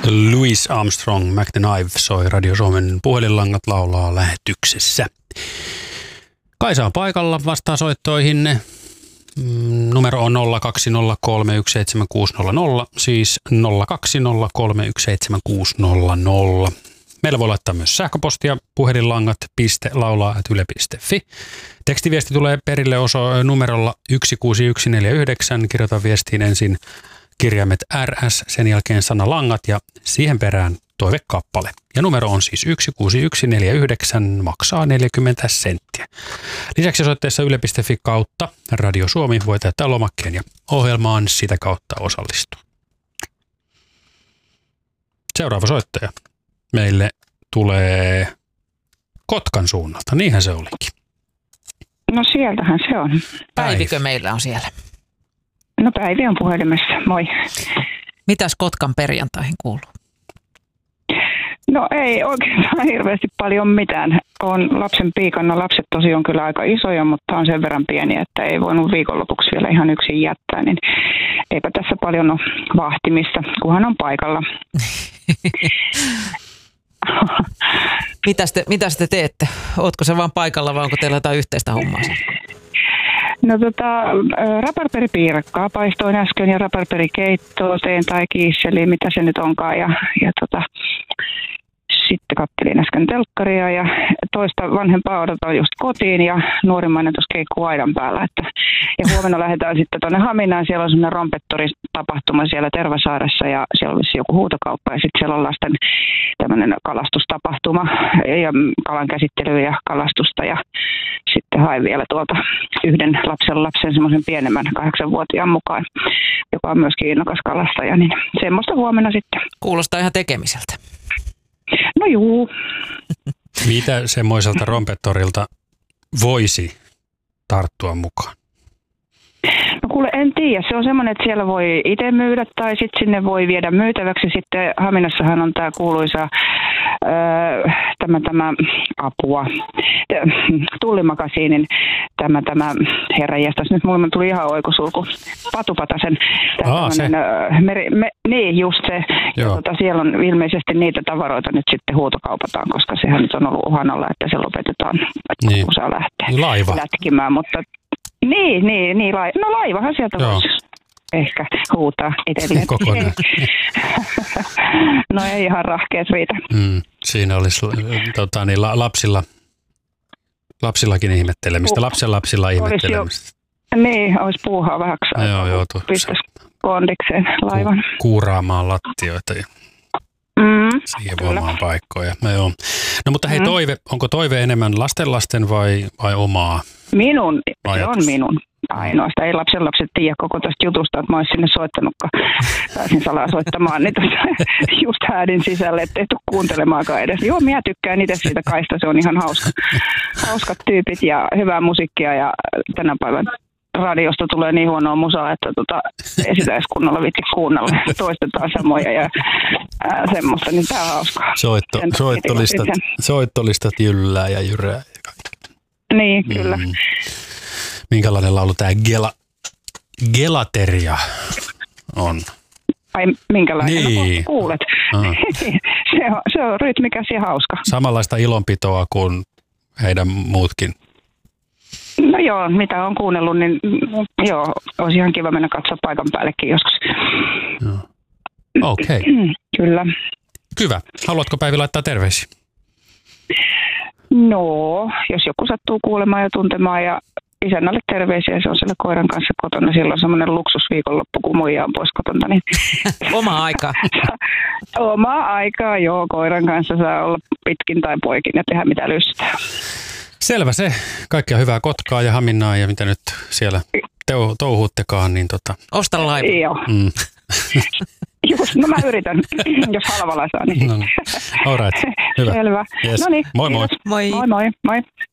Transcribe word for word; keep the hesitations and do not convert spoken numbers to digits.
Louis Armstrong, Mac the Knife soi Radio Suomen puhelinlangat laulaa lähetyksessä. Kaisa on paikalla vastaansoittoihin. Numero on nolla kaksi nolla kolme yksi seitsemän kuusi nolla nolla, siis nolla kaksi nolla kolme yksi seitsemän kuusi nolla nolla. Meillä voi laittaa myös sähköpostia puhelinlangat piste laulaa ät yle piste fi. Tekstiviesti tulee perille oso numerolla yksi kuusi yksi neljä yhdeksän. Kirjoita viestiin ensin kirjaimet R S, sen jälkeen sana langat ja siihen perään toivekappale. Ja numero on siis yksi kuusi yksi neljä yhdeksän, maksaa neljäkymmentä senttiä. Lisäksi osoitteessa yle piste fi kautta Radio Suomi voi täyttää lomakkeen ja ohjelmaan sitä kautta osallistua. Seuraava soittaja meille tulee Kotkan suunnalta, niinhän se olikin. No sieltähän se on. Päivikö meillä on siellä? No Päivi on puhelimessa, moi. Mitäs Kotkan perjantaihin kuuluu? No ei oikeastaan hirveästi paljon mitään. On lapsen piikana. Lapset tosi on kyllä aika isoja, mutta on sen verran pieniä, että ei voinut viikonlopuksi vielä ihan yksin jättää. Niin eipä tässä paljon ole vahtimista, kunhan on paikalla. Mitäs te, mitäs te teette? Ootko se vaan paikalla vai onko teillä jotain yhteistä hommaa? No tota, raparperipiirakkaa paistoin äsken ja raparperikeittoa teen tai kiisseli, mitä se nyt onkaan. Ja, ja tota, sitten kattelin äsken telkkaria ja toista vanhempaa odotan just kotiin ja nuorimmainen tuossa keikkuu aidan päällä. Että, ja huomenna lähdetään sitten tuonne Haminaan. Siellä on semmoinen rompettoritapahtuma siellä Tervasaaressa ja siellä olisi joku huutokauppa ja sitten siellä on lasten tämmöinen kalastustapahtuma ja kalan käsittelyä ja kalastusta ja sitten hain vielä tuolta yhden lapsen lapsen semmoisen pienemmän kahdeksanvuotiaan mukaan, joka on myöskin innokas kalastaja, niin semmoista huomenna sitten. Kuulostaa ihan tekemiseltä. No juu. Mitä semmoiselta rompettorilta voisi tarttua mukaan? No kuule, en tiedä. Se on semmoinen, että siellä voi itse myydä tai sitten sinne voi viedä myytäväksi. Sitten Haminassahan on tämä kuuluisa öö, tämä, tämä apua, Tullimakasiinin tämä, tämä herranjestas. Nyt mulle tuli ihan oikosulku. Patupatasen. Aa, se. Meri, me, niin, just se. Ja tota, siellä on ilmeisesti niitä tavaroita nyt sitten huutokaupataan, koska sehän nyt on ollut uhan alla, että se lopetetaan, että niin. Kun saa lähteä Laiva. lätkimään. Mutta Niin, niin, niin. Lai- no laivahan sieltä voisi ehkä huutaa itselleen. Kokonaan. No ei ihan rahkeet riitä. Mm, siinä olisi tota, niin, lapsilla, lapsillakin ihmettelemistä, lapsen lapsilla ihmettelemistä. Jo, niin, olisi puuhaa vähäksi aikaa. Joo, joo. Pistäisi kondikseen laivan. Ku, kuuraamaan lattioita ja mm, siivoamaan paikkoja. No, joo. No mutta hei, mm. toive, onko toive enemmän lastenlasten vai, vai omaa? Minun, ajatus? Se on minun ainoastaan. Ei lapsen lapset tiedä koko tästä jutusta, että mä olisin sinne soittanutkaan. Pääsin salaa soittamaan, niin tuossa just häädin sisälle, ettei tule kuuntelemaankaan edes. Joo, minä tykkään itse siitä Kaista, se on ihan hauska. Hauskat tyypit ja hyvää musiikkia ja tänä päivän radiosta tulee niin huonoa musaa, että tota, ei sitä edes kunnolla viitsi kuunnella. Toistetaan samoja ja ää, semmoista, niin tämä on hauskaa. Soitto, soittolistat, soittolistat jyllää ja jyrää ja kaikki. Niin, kyllä. Mm. Minkälainen laulu tämä Gela, Gelateria on? Ai minkälainen? Niin. No, kuulet. Ah. se, on, se on rytmikäs ja hauska. Samanlaista ilonpitoa kuin heidän muutkin. No joo, mitä on kuunnellut, niin joo, olisi ihan kiva mennä katsoa paikan päällekin joskus. Okei. Okay. Kyllä. Hyvä. Haluatko Päivi laittaa terveisiä? No, jos joku sattuu kuulemaan ja tuntemaan ja isännälle terveisiä, se on siellä koiran kanssa kotona. Silloin on semmoinen luksusviikonloppu, kun muija on pois kotona. Niin Omaa aikaa. Omaa aikaa, joo. Koiran kanssa saa olla pitkin tai poikin ja tehdä mitä lystää. Selvä se. Kaikkea hyvää Kotkaa ja Haminaa ja mitä nyt siellä teu- touhuuttekaan. Niin tota... Osta laiva. Joo. Mm. Just, no mä yritän, jos halvalla saa. Niin. No, all right. Hyvä. Selvä. Yes. No niin. Moi moi. Moi. Moi moi. Moi.